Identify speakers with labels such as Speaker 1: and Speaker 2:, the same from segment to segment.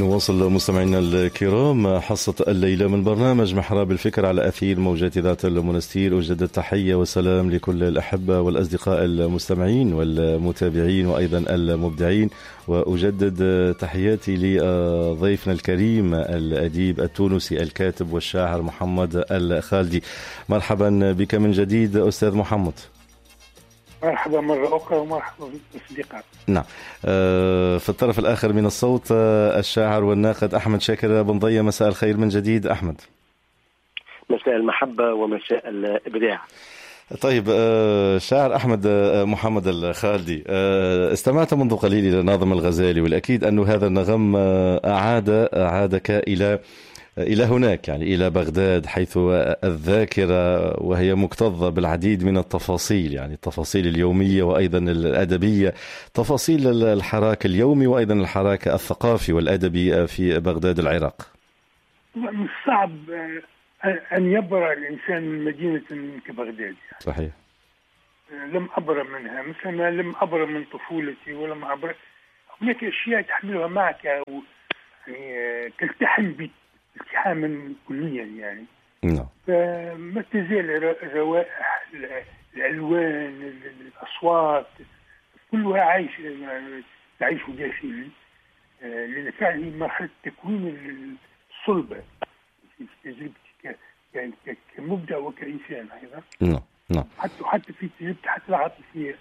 Speaker 1: نواصل مستمعينا الكرام حصة الليلة من برنامج محراب الفكر على أثير موجات ذات المنستير. أجدد التحية والسلام لكل الأحبة والأصدقاء المستمعين والمتابعين وأيضا المبدعين، وأجدد تحياتي لضيفنا الكريم الأديب التونسي الكاتب والشاعر محمد الخالدي. مرحبا بك من جديد أستاذ محمد.
Speaker 2: مرحبا مرة أخرى ومرحبا بالأصدقاء.
Speaker 1: نعم. في الطرف الآخر من الصوت الشاعر والناقد أحمد شاكر بن ضية. مساء الخير من جديد أحمد.
Speaker 3: مساء المحبة ومساء الإبداع.
Speaker 1: طيب شاعر أحمد محمد الخالدي، استمعت منذ قليل إلى ناظم الغزالي، والأكيد أن هذا النغم أعادك إلى هناك، يعني إلى بغداد، حيث الذاكرة وهي مكتظة بالعديد من التفاصيل، يعني التفاصيل اليومية وأيضا الأدبية، تفاصيل الحراك اليومي وأيضا الحراك الثقافي والأدبي في بغداد العراق.
Speaker 2: من الصعب أن يبرأ الإنسان من مدينة كبغداد.
Speaker 1: صحيح.
Speaker 2: لم أبرأ منها، مثلا لم أبرأ من طفولتي ولم أبرأ. هناك أشياء تحملها معك أو يعني تلتحم التحاما كليا يعني.
Speaker 1: نعم.
Speaker 2: فما تزال الروائح، الألوان، الأصوات كلها تعيش داخلي، لأن فعلا مرحلة تكوين الصلبة في تجربتي كمبدع وكإنسان أيضا.
Speaker 1: نعم نعم.
Speaker 2: حتى في تجربتي حتى العاطفية.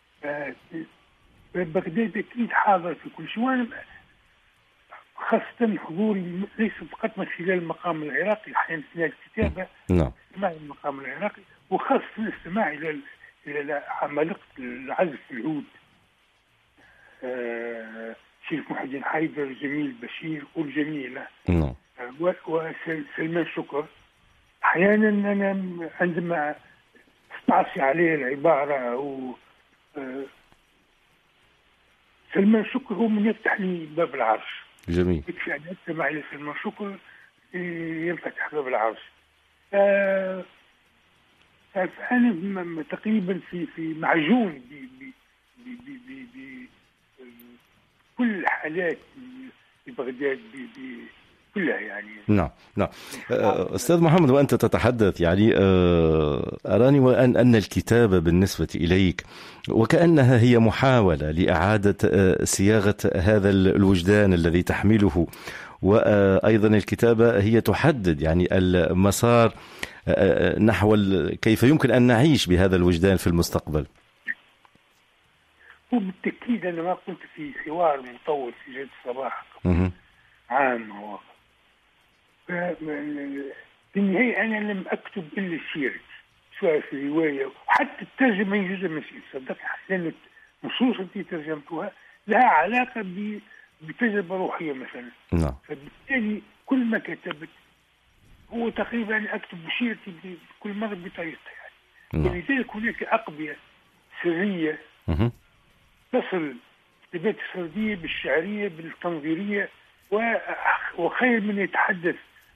Speaker 2: بغداد أكيد حاضر في كل شيء، وأنا خاصة حضوري ليس فقط من خلال المقام العراقي، أحيانا في الكتابة.
Speaker 1: نعم.
Speaker 2: استماع المقام العراقي، وخاصة الاستماع إلى عمالقة العزف العود، شريف محي الدين حيدر، جميل بشير والجميلة.
Speaker 1: نعم.
Speaker 2: وسلمان شكر. أحيانا أنا عندما استعصي عليه العبارة أو سلمان شكر هو من يفتح لي باب العرش.
Speaker 1: جميل.
Speaker 2: يكفي أن أستمع إلى سلمان شكر ينفتح باب العرش. فأنا تقريبا في معجون بكل الحالات في بغداد كلها يعني.
Speaker 1: نعم نعم. أستاذ محمد، وأنت تتحدث يعني أراني وأن الكتابة بالنسبة إليك وكأنها هي محاولة لإعادة صياغة هذا الوجدان الذي تحمله، وأيضا الكتابة هي تحدد يعني المسار نحو كيف يمكن أن نعيش بهذا الوجدان في المستقبل.
Speaker 2: وبالتأكيد أنا ما كنت في حوار مطول في جريدة الصباح عام هو. في النهاية أنا لم أكتب إلا سيرتي، سواء في رواية وحتى الترجمة جزء من سيرتي. صدق، لأن النصوص التي ترجمتها لها علاقة بتجربة روحية مثلا.
Speaker 1: نعم.
Speaker 2: فبالتالي كل ما كتبت هو تقريبا أكتب سيرتي بكل مرة بطريقتها يعني. ولذلك هناك أقبية سرية تصل كتابات السردية بالشعرية بالتنظيرية، وخير من يتحدث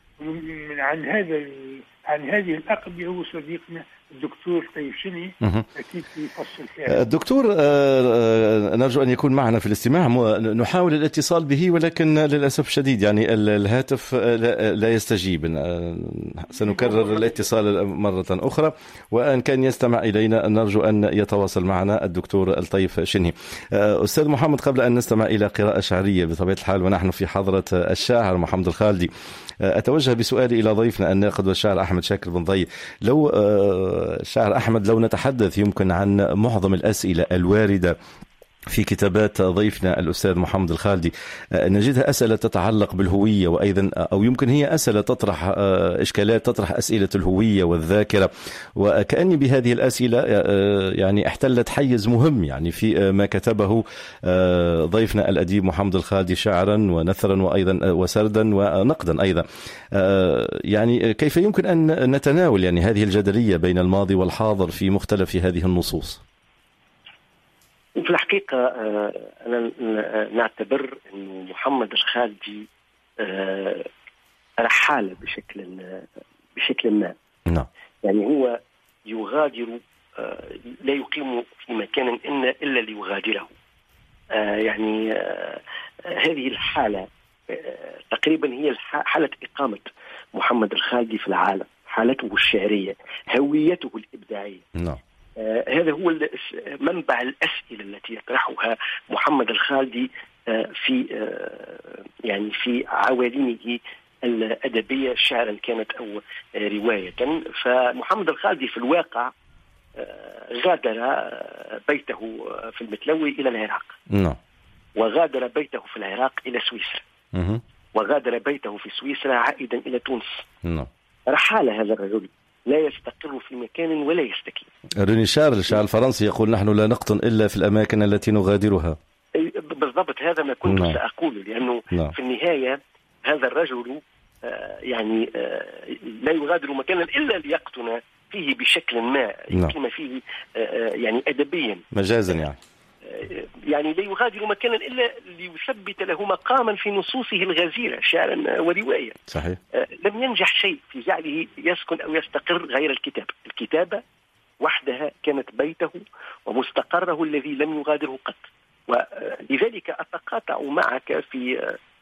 Speaker 2: عن هذه الأقبية هو صديقنا الدكتور طيب شنهي. أكيد يفصل فيها
Speaker 1: الدكتور. نرجو أن يكون معنا في الاستماع، نحاول الاتصال به ولكن للأسف الشديد يعني الهاتف لا يستجيب. سنكرر الاتصال مرة أخرى، وأن كان يستمع إلينا نرجو أن يتواصل معنا الدكتور الطيف شنهي. أستاذ محمد، قبل أن نستمع إلى قراءة شعرية بطبيعة الحال ونحن في حضرة الشاعر محمد الخالدي، أتوجه بسؤالي إلى ضيفنا الناقد والشاعر أحمد شاكر بن ضية. لو شاعر أحمد، لو نتحدث يمكن عن معظم الأسئلة الواردة في كتابات ضيفنا الأستاذ محمد الخالدي، نجدها أسئلة تتعلق بالهوية، وأيضا أو يمكن هي أسئلة تطرح إشكالات، تطرح أسئلة الهوية والذاكرة، وكأني بهذه الأسئلة يعني احتلت حيز مهم يعني في ما كتبه ضيفنا الأديب محمد الخالدي شعرا ونثرا وأيضا وسردا ونقدا أيضا. يعني كيف يمكن أن نتناول يعني هذه الجدلية بين الماضي والحاضر في مختلف هذه النصوص؟
Speaker 3: في الحقيقة أنا نعتبر أن محمد الخالدي رحالة بشكل ما.
Speaker 1: نعم.
Speaker 3: يعني هو يغادر، لا يقيم في مكان إلا ليغادره. يعني هذه الحالة تقريبا هي حالة إقامة محمد الخالدي في العالم، حالته الشعرية، هويته الإبداعية.
Speaker 1: نعم.
Speaker 3: هذا هو منبع الأسئلة التي يطرحها محمد الخالدي في يعني في عوالمه الأدبية، شعرا كانت أو رواية. فمحمد الخالدي في الواقع غادر بيته في المتلوي إلى العراق،
Speaker 1: نعم.
Speaker 3: وغادر بيته في العراق إلى سويسرا، وغادر بيته في سويسرا عائدا إلى تونس.
Speaker 1: نعم.
Speaker 3: رحال هذا الرجل، لا يستقر في مكان ولا يستكين.
Speaker 1: ريني شارل الشاعر الفرنسي يقول: نحن لا نقطن إلا في الأماكن التي نغادرها.
Speaker 3: بالضبط، هذا ما كنت سأقوله، لأنه في النهاية هذا الرجل يعني لا يغادر مكانا إلا ليقطن فيه بشكل ما يقيم فيه يعني أدبيا
Speaker 1: مجازا،
Speaker 3: يعني لا يغادر مكانا إلا ليثبت له مقاما في نصوصه الغزيرة شعرا ورواية.
Speaker 1: صحيح.
Speaker 3: لم ينجح شيء في جعله يسكن أو يستقر غير الكتابة وحدها كانت بيته ومستقره الذي لم يغادره قط. ولذلك أتقاطع معك في